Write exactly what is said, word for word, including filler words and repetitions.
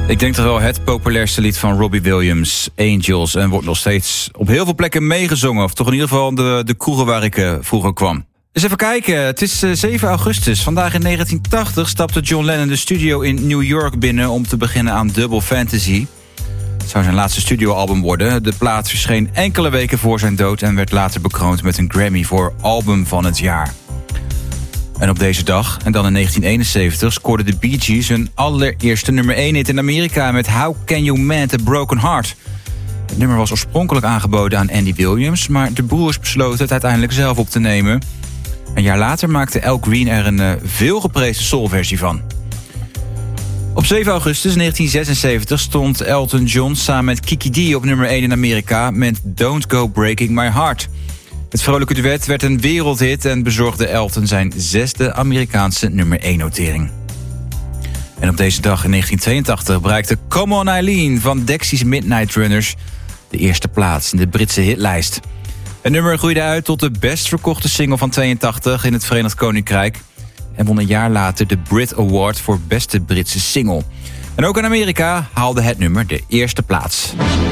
Ik denk toch wel het populairste lied van Robbie Williams, Angels. En wordt nog steeds op heel veel plekken meegezongen. Of toch in ieder geval de, de kroegen waar ik uh, vroeger kwam. Dus even kijken, het is uh, zeven augustus. Vandaag in negentien tachtig stapte John Lennon de studio in New York binnen om te beginnen aan Double Fantasy. Het zou zijn laatste studioalbum worden. De plaat verscheen enkele weken voor zijn dood en werd later bekroond met een Grammy voor album van het jaar. En op deze dag, en dan in negentien eenenzeventig, scoorde de Bee Gees hun allereerste nummer één hit in Amerika met How Can You Mend a Broken Heart. Het nummer was oorspronkelijk aangeboden aan Andy Williams, maar de broers besloten het uiteindelijk zelf op te nemen. Een jaar later maakte Al Green er een uh, veelgeprezen soulversie van. Op zeven augustus negentien zesenzeventig stond Elton John samen met Kiki D op nummer één in Amerika met Don't Go Breaking My Heart. Het vrolijke duet werd een wereldhit en bezorgde Elton zijn zesde Amerikaanse nummer één notering. En op deze dag in negentien tweeëntachtig bereikte Come On Eileen van Dexys Midnight Runners de eerste plaats in de Britse hitlijst. Het nummer groeide uit tot de best verkochte single van tweeëntachtig in het Verenigd Koninkrijk en won een jaar later de Brit Award voor beste Britse single. En ook in Amerika haalde het nummer de eerste plaats.